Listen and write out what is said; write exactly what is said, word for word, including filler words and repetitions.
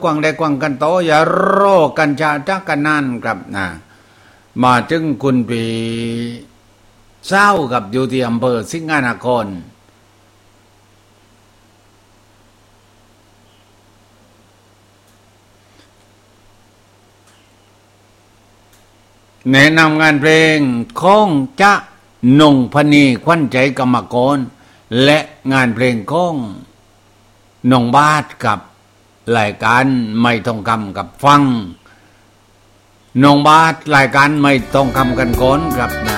กวางได้กวางกันโตอย่ารอกันชาจักกันนานครับนะมาถึงคุณปีเศร้ากับอยู่ที่อำเภอสิงห์นครแนะนำงานเพลงของจ๊ะนงพนีขวัญใจกรรมกรและงานเพลงของนงบาทกับรายการไม่ทองคำกับฟังนงบาทรายการไม่ทองคำกันก่อนครับนะ